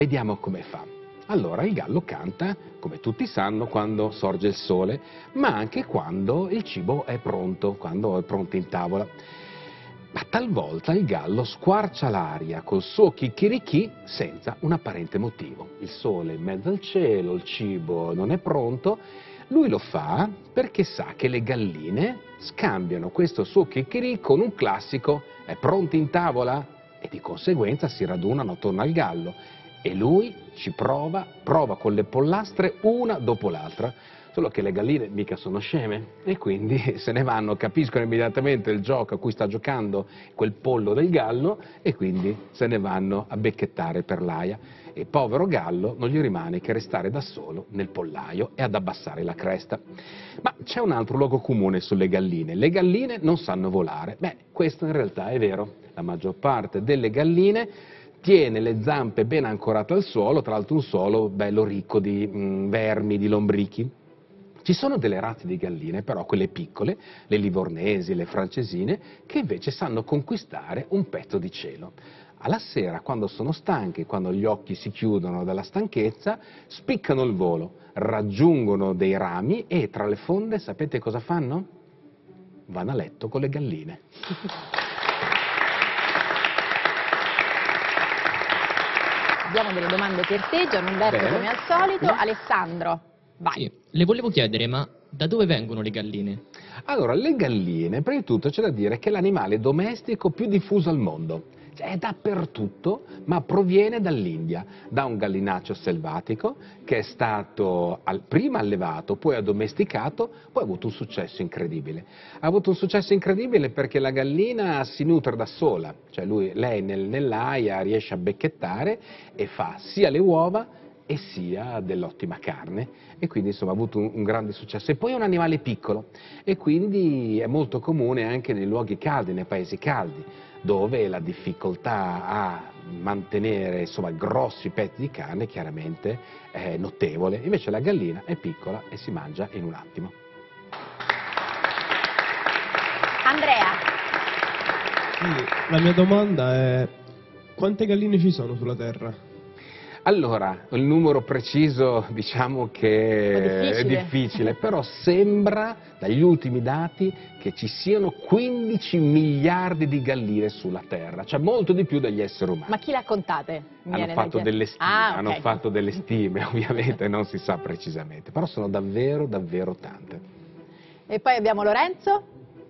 Vediamo come fa. Allora il gallo canta, come tutti sanno, quando sorge il sole, ma anche quando il cibo è pronto, quando è pronto in tavola. Ma talvolta il gallo squarcia l'aria col suo chicchirichì senza un apparente motivo. Il sole è in mezzo al cielo, il cibo non è pronto. Lui lo fa perché sa che le galline scambiano questo suo chicchirì con un classico "è pronto in tavola?" e di conseguenza si radunano attorno al gallo. E lui ci prova con le pollastre una dopo l'altra, solo che le galline mica sono sceme e quindi se ne vanno, capiscono immediatamente il gioco a cui sta giocando quel pollo del gallo e quindi se ne vanno a becchettare per l'aia. E povero gallo non gli rimane che restare da solo nel pollaio e ad abbassare la cresta. Ma c'è un altro luogo comune sulle galline: le galline non sanno volare. Beh, questo in realtà è vero. La maggior parte delle galline tiene le zampe ben ancorate al suolo, tra l'altro un suolo bello ricco di vermi, di lombrichi. Ci sono delle razze di galline, però quelle piccole, le livornesi, le francesine, che invece sanno conquistare un pezzo di cielo. Alla sera, quando sono stanche, quando gli occhi si chiudono dalla stanchezza, spiccano il volo, raggiungono dei rami e tra le fonde sapete cosa fanno? Vanno a letto con le galline. Abbiamo delle domande per te, Gianumberto, Bene. come al solito. Alessandro, vai. Sì, le volevo chiedere, ma da dove vengono le galline? Allora, le galline, prima di tutto c'è da dire che è l'animale domestico più diffuso al mondo. Cioè, è dappertutto, ma proviene dall'India, da un gallinaccio selvatico che è stato prima allevato, poi addomesticato, poi ha avuto un successo incredibile. Ha avuto un successo incredibile perché la gallina si nutre da sola, cioè lei nell'aia riesce a becchettare e fa sia le uova e sia dell'ottima carne e quindi insomma ha avuto un grande successo. E poi è un animale piccolo e quindi è molto comune anche nei luoghi caldi, nei paesi caldi, dove la difficoltà a mantenere insomma grossi pezzi di carne chiaramente è notevole. Invece la gallina è piccola e si mangia in un attimo. Andrea. Sì, la mia domanda è: quante galline ci sono sulla Terra? Allora, il numero preciso diciamo che è difficile, però sembra, dagli ultimi dati, che ci siano 15 miliardi di galline sulla Terra, cioè molto di più degli esseri umani. Ma chi l'ha contate? Hanno fatto delle stime, okay. hanno fatto delle stime, ovviamente non si sa precisamente, però sono davvero, davvero tante. E poi abbiamo Lorenzo.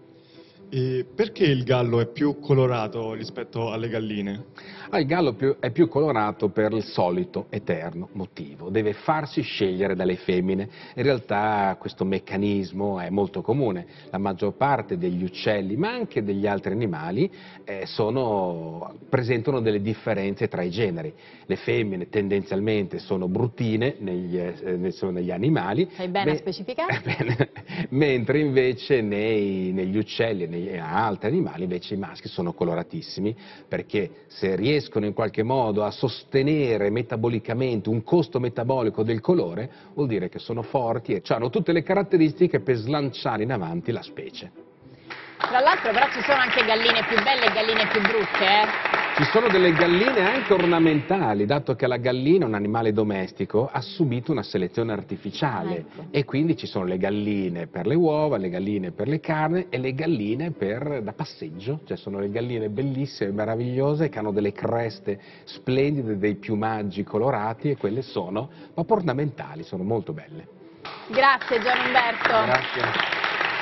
E perché il gallo è più colorato rispetto alle galline? Il gallo è più colorato per il solito eterno motivo, deve farsi scegliere dalle femmine. In realtà questo meccanismo è molto comune, la maggior parte degli uccelli, ma anche degli altri animali, presentano delle differenze tra i generi. Le femmine tendenzialmente sono bruttine negli animali, Fai bene a specificare? mentre invece negli uccelli e altri animali invece i maschi sono coloratissimi, perché se riescono in qualche modo a sostenere metabolicamente un costo metabolico del colore, vuol dire che sono forti e hanno tutte le caratteristiche per slanciare in avanti la specie. Tra l'altro però ci sono anche galline più belle e galline più brutte, eh? Ci sono delle galline anche ornamentali, dato che la gallina, un animale domestico, ha subito una selezione artificiale, ecco. E quindi ci sono le galline per le uova, le galline per le carni e le galline da passeggio, cioè sono le galline bellissime, meravigliose, che hanno delle creste splendide, dei piumaggi colorati e quelle sono proprio ornamentali, sono molto belle. Grazie Gianumberto. Grazie.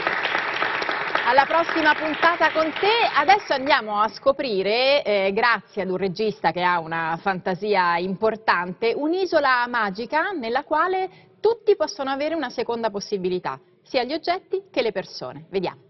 Alla prossima puntata con te. Adesso andiamo a scoprire, grazie ad un regista che ha una fantasia importante, un'isola magica nella quale tutti possono avere una seconda possibilità, sia gli oggetti che le persone. Vediamo.